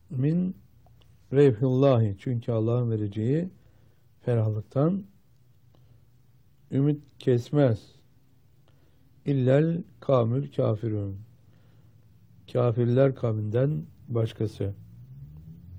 min revhillahi. Çünkü Allah'ın vereceği ferahlıktan ümit kesmez. İllel kamül kafirun. Kafirler kavminden başkası.